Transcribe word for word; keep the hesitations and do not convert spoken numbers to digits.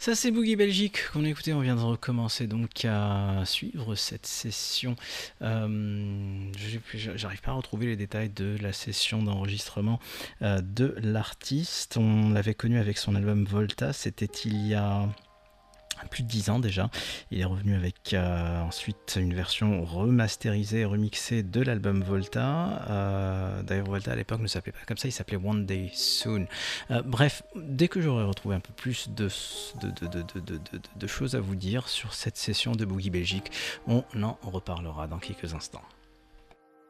Ça c'est Boogie Belgique qu'on a écouté, on vient de recommencer donc à suivre cette session. Euh, J'arrive pas à retrouver les détails de la session d'enregistrement euh, de l'artiste. On l'avait connu avec son album Volta, c'était il y a plus de dix ans déjà. Il est revenu avec euh, ensuite une version remasterisée, remixée de l'album Volta. Euh, D'ailleurs, Volta à l'époque ne s'appelait pas comme ça, il s'appelait One Day Soon. Euh, bref, dès que j'aurai retrouvé un peu plus de, de, de, de, de, de, de, de choses à vous dire sur cette session de Boogie Belgique, on en reparlera dans quelques instants.